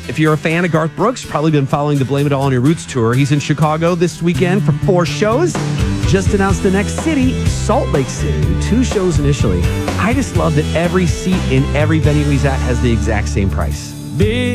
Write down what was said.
If you're a fan of Garth Brooks, you've probably been following the Blame It All on Your Roots tour. He's in Chicago this weekend for 4 shows. Just announced the next city, Salt Lake City. 2 shows initially. I just love that every seat in every venue he's at has the exact same price. Big